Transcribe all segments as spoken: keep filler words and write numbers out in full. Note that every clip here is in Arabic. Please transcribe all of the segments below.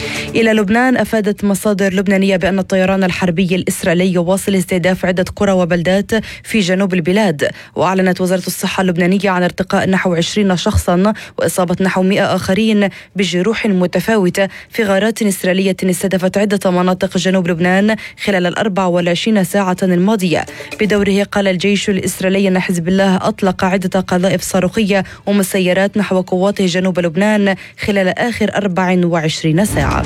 إلى لبنان، أفادت مصادر لبنانية بأن الطيران الحربي الإسرائيلي يواصل استهداف عدة قرى وبلدات في جنوب البلاد. وأعلنت وزارة الصحة اللبنانية عن ارتقاء نحو عشرين شخصا وإصابة نحو مئة آخرين بجروح متفاوتة في غارات إسرائيلية استهدفت عدة مناطق جنوب لبنان خلال الأربع والعشرين ساعة الماضية. بدوره قال الجيش الإسرائيلي أن حزب الله أطلق عدة قذائف صاروخية ومسيرات نحو قواته جنوب لبنان خلال آخر أربع وعشرين ساعة.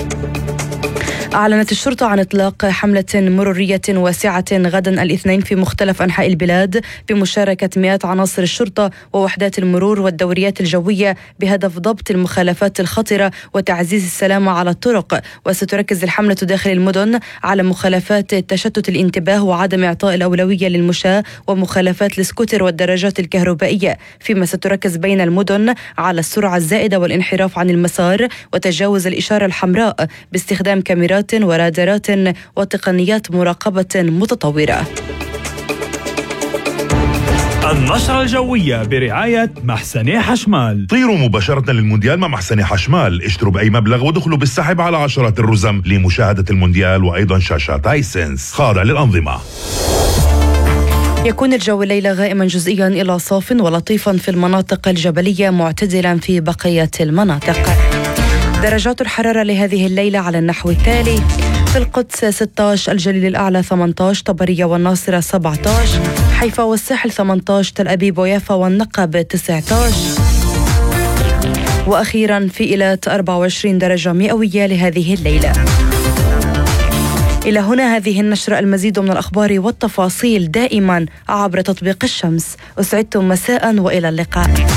أعلنت الشرطة عن إطلاق حملة مرورية واسعة غدا الاثنين في مختلف أنحاء البلاد بمشاركة مئات عناصر الشرطة ووحدات المرور والدوريات الجوية بهدف ضبط المخالفات الخطرة وتعزيز السلامة على الطرق. وستركز الحملة داخل المدن على مخالفات تشتت الانتباه وعدم إعطاء الأولوية للمشاة ومخالفات السكوتر والدراجات الكهربائية، فيما ستركز بين المدن على السرعة الزائدة والانحراف عن المسار وتجاوز الإشارة الحمراء باستخدام كاميرات ورادارات وتقنيات مراقبة متطورة. النشرة الجوية برعاية محسني حشمال. طيروا مباشرة للمونديال مع محسني حشمال، اشتروا بأي مبلغ ودخلوا بالسحب على عشرات الرزم لمشاهدة المونديال وأيضا شاشات هايسنس خاضع للأنظمة. يكون الجو الليلة غائما جزئيا إلى صاف ولطيفا في المناطق الجبلية، معتدلا في بقية المناطق. درجات الحرارة لهذه الليلة على النحو التالي: في القدس ستة عشر، الجليل الأعلى ثمانية عشر، طبرية والناصرة سبعة عشر، حيفا والساحل ثمانية عشر، تل أبيب ويافا والنقب تسعة عشر، وأخيرا في إيلات أربعة وعشرين درجة مئوية لهذه الليلة. إلى هنا هذه النشرة، المزيد من الأخبار والتفاصيل دائما عبر تطبيق الشمس. أسعدتم مساء وإلى اللقاء.